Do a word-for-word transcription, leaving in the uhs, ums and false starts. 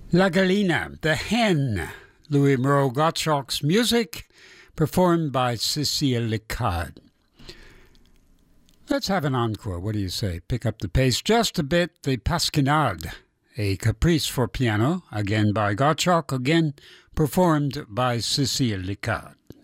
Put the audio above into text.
La Gallina, the hen, Louis Moreau Gottschalk's music, performed by Cécile Licard. Let's have an encore, what do you say? Pick up the pace just a bit, the Pasquinade, a caprice for piano, again by Gottschalk, again performed by Cécile Licard.